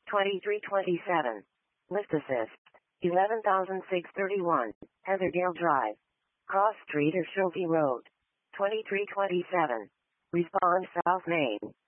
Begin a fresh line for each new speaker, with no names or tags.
2327. Lift assist. 11,631. Heatherdale Drive. Cross Street or Shelby Road. 2327. Respond South Main.